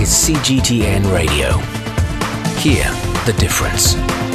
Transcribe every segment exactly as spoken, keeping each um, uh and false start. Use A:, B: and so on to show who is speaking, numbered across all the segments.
A: is C G T N Radio. Hear the difference.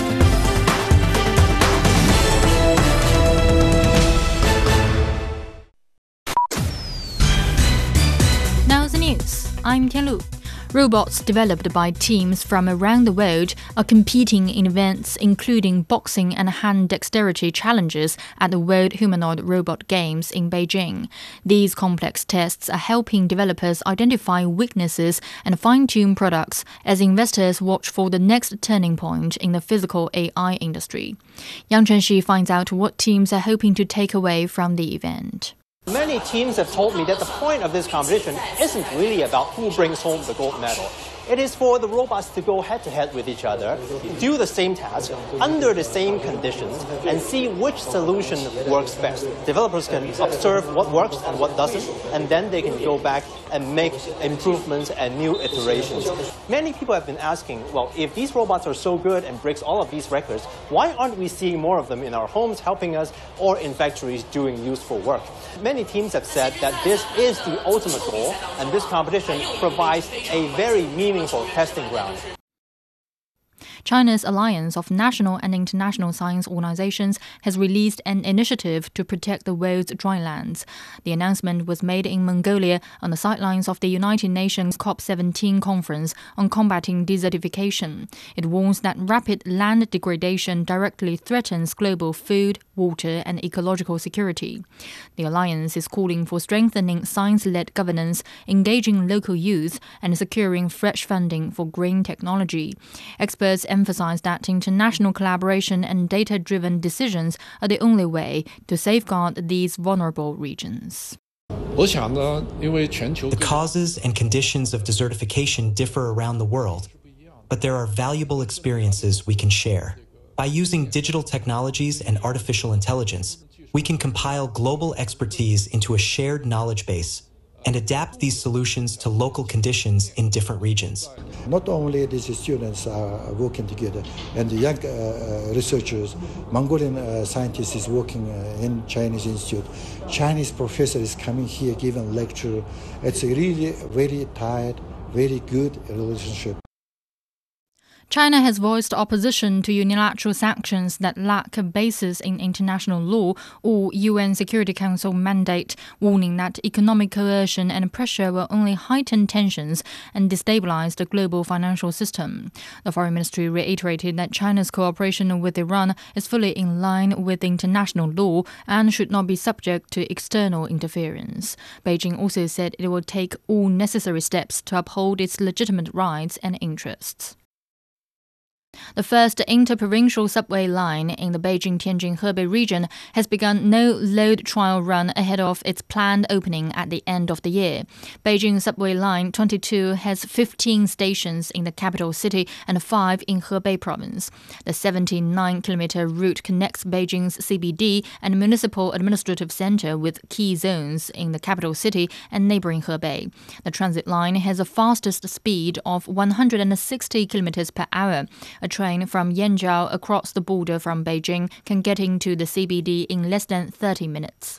B: Now the news. I'm Tianlu. Robots developed by teams from around the world are competing in events including boxing and hand dexterity challenges at the World Humanoid Robot Games in Beijing. These complex tests are helping developers identify weaknesses and fine-tune products as investors watch for the next turning point in the physical A I industry. Yang Chenxi finds out what teams are hoping to take away from the event.
C: Many teams have told me that the point of this competition isn't really about who brings home the gold medal. It is for the robots to go head-to-head with each other, do the same task, under the same conditions, and see which solution works best. Developers can observe what works and what doesn't, and then they can go back and make improvements and new iterations. Many people have been asking, well, if these robots are so good and breaks all of these records, why aren't we seeing more of them in our homes helping us or in factories doing useful work? Many teams have said that this is the ultimate goal, and this competition provides a very meaningful testing ground.
B: China's Alliance of National and International Science Organizations has released an initiative to protect the world's drylands. The announcement was made in Mongolia on the sidelines of the United Nations COP seventeen conference on combating desertification. It warns that rapid land degradation directly threatens global food, water, and ecological security. The alliance is calling for strengthening science-led governance, engaging local youth, and securing fresh funding for green technology. Experts emphasize that international collaboration and data-driven decisions are the only way to safeguard these vulnerable regions.
D: The causes and conditions of desertification differ around the world, but there are valuable experiences we can share. By using digital technologies and artificial intelligence, we can compile global expertise into a shared knowledge base and adapt these solutions to local conditions in different regions.
E: Not only these students are working together and the young uh, researchers, Mongolian uh, scientists is working uh, in Chinese institute, Chinese professor is coming here giving lecture. It's a really very tight, very good relationship.
B: China has voiced opposition to unilateral sanctions that lack a basis in international law or U N Security Council mandate, warning that economic coercion and pressure will only heighten tensions and destabilize the global financial system. The Foreign Ministry reiterated that China's cooperation with Iran is fully in line with international law and should not be subject to external interference. Beijing also said it will take all necessary steps to uphold its legitimate rights and interests. The first interprovincial subway line in the Beijing-Tianjin-Hebei region has begun no-load trial run ahead of its planned opening at the end of the year. Beijing Subway Line twenty-two has fifteen stations in the capital city and five in Hebei province. The seventy-nine kilometer route connects Beijing's C B D and municipal administrative center with key zones in the capital city and neighboring Hebei. The transit line has a fastest speed of one hundred sixty kilometers per hour. A train from Yanjiao across the border from Beijing can get into the C B D in less than thirty minutes.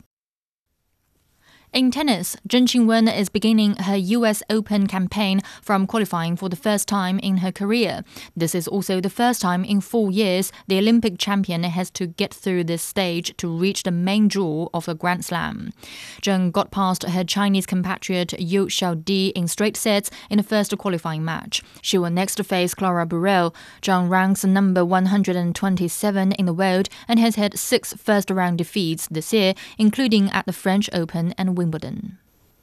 B: In tennis, Zheng Qinwen is beginning her U S Open campaign from qualifying for the first time in her career. This is also the first time in four years the Olympic champion has to get through this stage to reach the main draw of a Grand Slam. Zheng got past her Chinese compatriot Yu Xiaodi in straight sets in the first qualifying match. She will next face Clara Burel. Zheng ranks number one hundred twenty-seven in the world and has had six first-round defeats this year, including at the French Open and Wimbledon.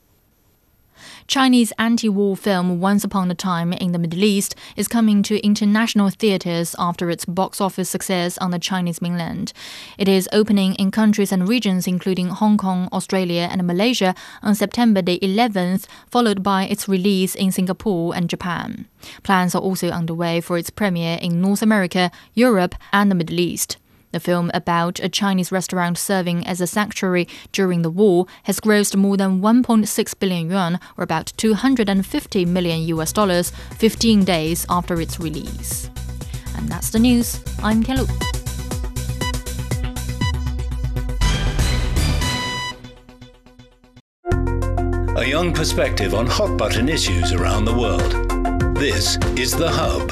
B: Chinese anti-war film Once Upon a Time in the Middle East is coming to international theaters after its box office success on the Chinese mainland. It is opening in countries and regions including Hong Kong, Australia and Malaysia on September the eleventh, followed by its release in Singapore and Japan. Plans are also underway for its premiere in North America, Europe and the Middle East. The film, about a Chinese restaurant serving as a sanctuary during the war, has grossed more than one point six billion yuan, or about two hundred fifty million U S dollars, fifteen days after its release. And that's the news. I'm Tianlu.
A: A young perspective on hot-button issues around the world. This is The Hub.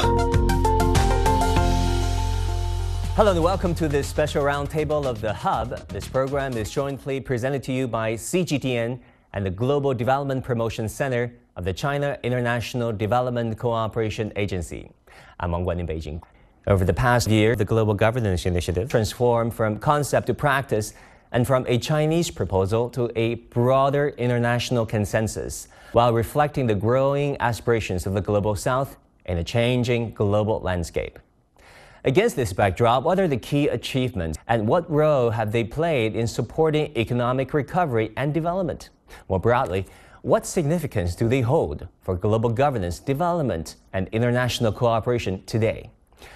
F: Hello and welcome to this special roundtable of The Hub. This program is jointly presented to you by C G T N and the Global Development Promotion Center of the China International Development Cooperation Agency. I'm Wang Guan in Beijing. Over the past year, the Global Governance Initiative transformed from concept to practice and from a Chinese proposal to a broader international consensus, while reflecting the growing aspirations of the Global South in a changing global landscape. Against this backdrop, what are the key achievements and what role have they played in supporting economic recovery and development? More broadly, what significance do they hold for global governance, development, and international cooperation today?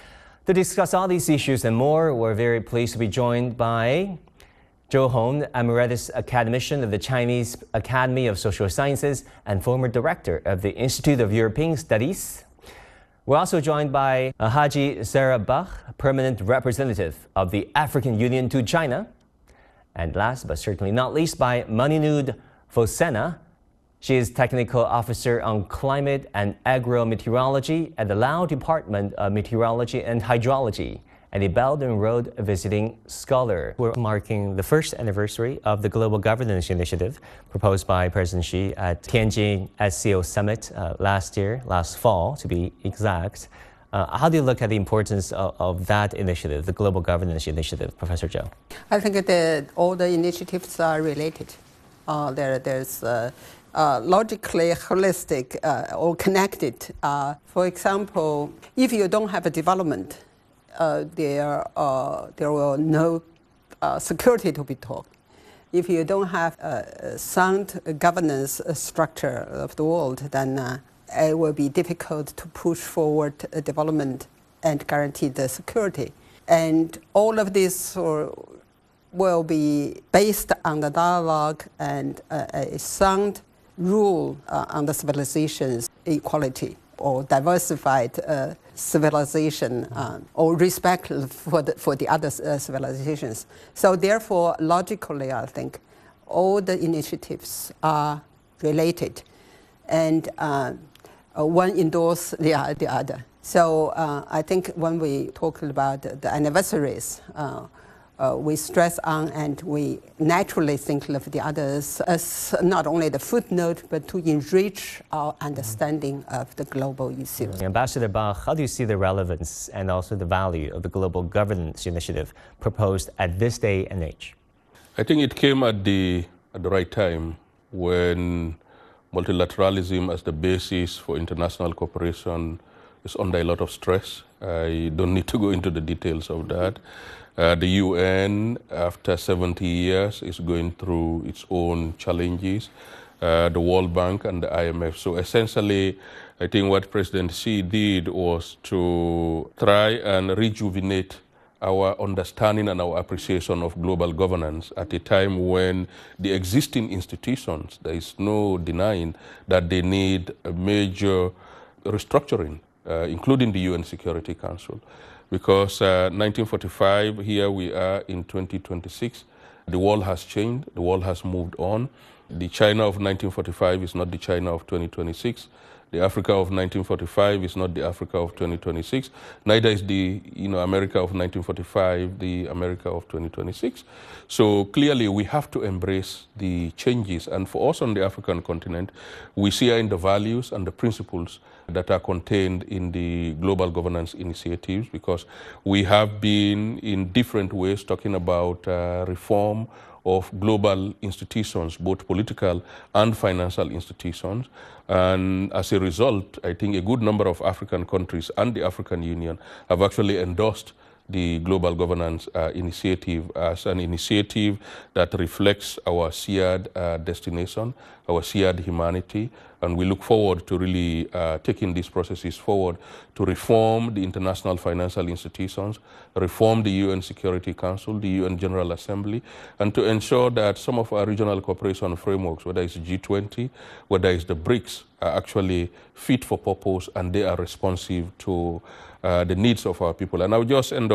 F: To discuss all these issues and more, we're very pleased to be joined by Zhou Hong, Emeritus Academician of the Chinese Academy of Social Sciences and former Director of the Institute of European Studies. We're also joined by Haji Sarah Bach, Permanent Representative of the African Union to China. And last but certainly not least, by Maninud Fosena. She is Technical Officer on Climate and Agro-Meteorology at the Lao Department of Meteorology and Hydrology, and a Belt and Road visiting scholar. We're marking the first anniversary of the Global Governance Initiative proposed by President Xi at Tianjin S C O Summit uh, last year, last fall to be exact. Uh, how do you look at the importance of, of that initiative, the Global Governance Initiative, Professor Zhou?
G: I think that all the initiatives are related. Uh, there, there's uh, uh, logically holistic uh, or connected. Uh, for example, if you don't have a development, uh, there, uh, there will no uh, security to be talked. If you don't have a sound governance structure of the world, then uh, it will be difficult to push forward development and guarantee the security. And all of this uh, will be based on the dialogue and uh, a sound rule uh, on the civilization's equality or diversified uh, civilization uh, or respect for the, for the other uh, civilizations. So therefore, logically, I think all the initiatives are related and uh, one endorses the, the other. So uh, I think when we talk about the anniversaries, uh, Uh, we stress on and we naturally think of the others as not only the footnote, but to enrich our understanding of the global issues.
F: Ambassador Bach, how do you see the relevance and also the value of the Global Governance Initiative proposed at this day and age?
H: I think it came at the, at the right time when multilateralism as the basis for international cooperation is under a lot of stress. I don't need to go into the details of that. Uh, the U N, after seventy years, is going through its own challenges, uh, the World Bank and the I M F. So essentially, I think what President Xi did was to try and rejuvenate our understanding and our appreciation of global governance at a time when the existing institutions, there is no denying that they need a major restructuring, uh, including the U N Security Council. Because uh, nineteen forty-five, here we are in twenty twenty-six, the world has changed, the world has moved on. The China of nineteen forty-five is not the China of twenty twenty-six. The Africa of nineteen forty-five is not the Africa of twenty twenty-six. Neither is the you know, America of nineteen forty-five the America of twenty twenty-six. So clearly we have to embrace the changes. And for us on the African continent, we see in the values and the principles that are contained in the global governance initiatives, because we have been in different ways talking about uh, reform of global institutions, both political and financial institutions. And as a result, I think a good number of African countries and the African Union have actually endorsed the Global Governance uh, Initiative as an initiative that reflects our shared uh, destination, our shared humanity, and we look forward to really uh, taking these processes forward to reform the international financial institutions, reform the U N Security Council, the U N General Assembly, and to ensure that some of our regional cooperation frameworks, whether it's G twenty, whether it's the BRICS, are actually fit for purpose and they are responsive to uh, the needs of our people. And I would just end up